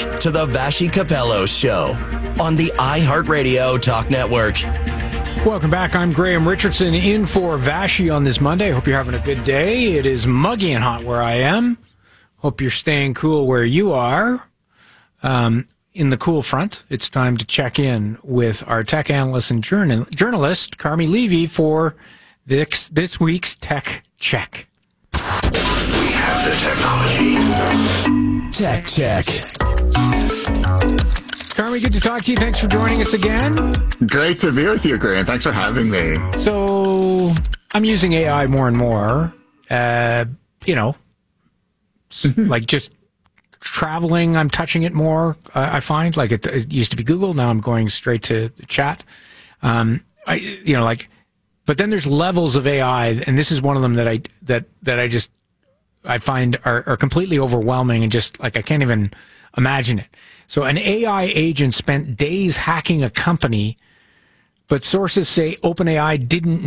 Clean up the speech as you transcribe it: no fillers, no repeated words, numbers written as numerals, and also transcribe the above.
to the Vashi Capello Show on the iHeartRadio Talk Network. Welcome back. I'm Graham Richardson in for Vashi on this Monday. Hope you're having a good day. It is muggy and hot where I am. Hope you're staying cool where you are. In the cool front, it's time to check in with our tech analyst and journalist, Carmi Levy, for this week's Tech Check. We have the technology. Tech Check. Carmi, good to talk to you. Thanks for joining us again. Great to be with you, Graham. Thanks for having me. So, I'm using AI more and more. Like just traveling, I'm touching it more. I find like it used to be Google. Now I'm going straight to chat. But then there's levels of AI, and this is one of them that I find are completely overwhelming and just like I can't even imagine it. So an AI agent spent days hacking a company, but sources say OpenAI didn't